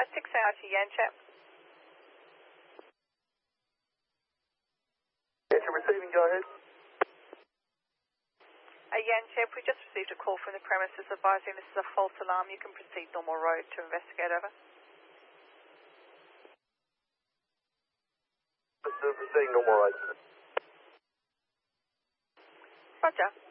6 hours to Yanchep. Yanchep receiving, go ahead. Yanchep, we just received a call from the premises advising this is a false alarm. You can proceed normal road to investigate, over. Proceeding normal road. Roger.